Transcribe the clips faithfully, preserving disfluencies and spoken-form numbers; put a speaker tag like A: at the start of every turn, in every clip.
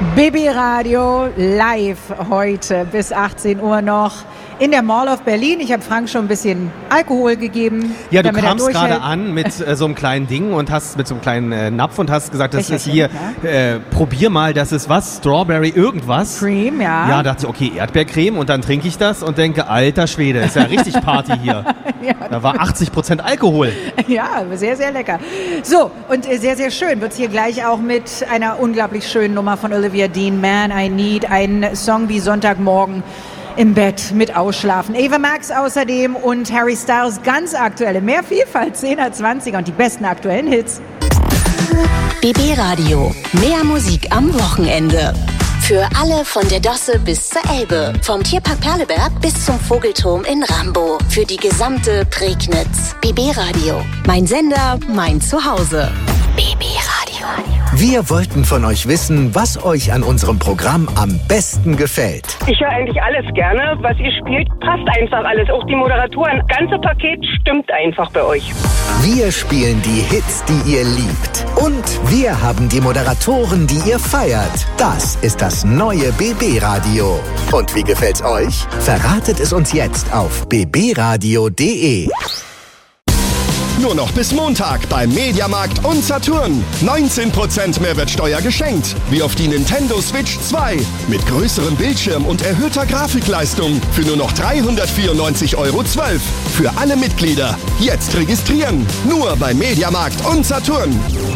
A: B B Radio live heute bis achtzehn Uhr noch in der Mall of Berlin. Ich habe Frank schon ein bisschen Alkohol gegeben.
B: Ja, du kamst gerade an mit äh, so einem kleinen Ding und hast mit so einem kleinen äh, Napf und hast gesagt, das ist hier, ja. äh, probier mal, das ist was, Strawberry irgendwas.
A: Cream, ja.
B: Ja, dachte ich, okay, Erdbeercreme und dann trinke ich das und denke, alter Schwede, ist ja richtig Party hier. Ja. Da war achtzig Prozent Alkohol.
A: Ja, sehr, sehr lecker. So, und äh, sehr, sehr schön wird es hier gleich auch mit einer unglaublich schönen Nummer von Olivia Dean, Man I Need, ein Song wie Sonntagmorgen im Bett mit Ausschlafen. Ava Max außerdem und Harry Styles, ganz aktuelle, mehr Vielfalt, zehner, zwanziger und die besten aktuellen Hits.
C: B B Radio, mehr Musik am Wochenende. Für alle von der Dosse bis zur Elbe, vom Tierpark Perleberg bis zum Vogelturm in Rambo. Für die gesamte Prignitz. B B Radio, mein Sender, mein Zuhause. B B Radio.
D: Wir wollten von euch wissen, was euch an unserem Programm am besten gefällt.
E: Ich höre eigentlich alles gerne. Was ihr spielt, passt einfach alles. Auch die Moderatoren. Das ganze Paket stimmt einfach bei euch.
D: Wir spielen die Hits, die ihr liebt. Und wir haben die Moderatoren, die ihr feiert. Das ist das neue B B Radio. Und wie gefällt's euch? Verratet es uns jetzt auf b b radio punkt d e.
F: Nur noch bis Montag beim Mediamarkt und Saturn. neunzehn Prozent Mehrwertsteuer geschenkt. Wie auf die Nintendo Switch zwei. Mit größerem Bildschirm und erhöhter Grafikleistung. Für nur noch dreihundertvierundneunzig Euro zwölf. Für alle Mitglieder. Jetzt registrieren. Nur beim Mediamarkt und Saturn.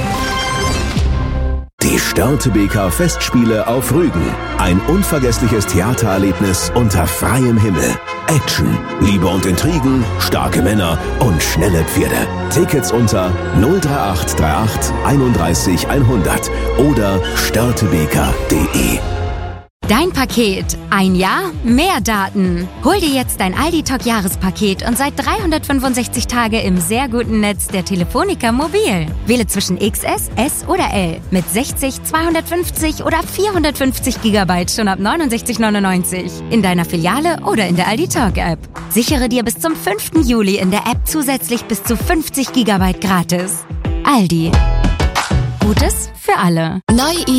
G: Die Störtebeker Festspiele auf Rügen. Ein unvergessliches Theatererlebnis unter freiem Himmel. Action, Liebe und Intrigen, starke Männer und schnelle Pferde. Tickets unter null drei acht drei acht einunddreißig hundert oder störtebeker punkt de.
H: Dein Paket. Ein Jahr, mehr Daten. Hol dir jetzt dein Aldi-Talk-Jahrespaket und seit dreihundertfünfundsechzig Tage im sehr guten Netz der Telefonica Mobil. Wähle zwischen X S, S oder L mit sechzig, zweihundertfünfzig oder vierhundertfünfzig Gigabyte schon ab neunundsechzig neunundneunzig. In deiner Filiale oder in der Aldi-Talk-App. Sichere dir bis zum fünften Juli in der App zusätzlich bis zu fünfzig Gigabyte gratis. Aldi. Gutes für alle.
C: Neu